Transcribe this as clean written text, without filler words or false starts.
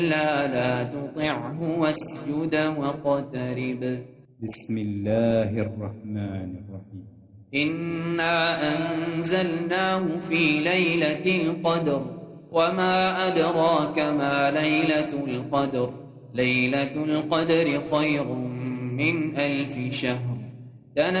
لا تطعه واسجد واقترب. بسم الله الرحمن الرحيم. إنا أنزلناه في ليلة القدر وما أدراك ما ليلة القدر ليلة القدر خير من 1000 شهر.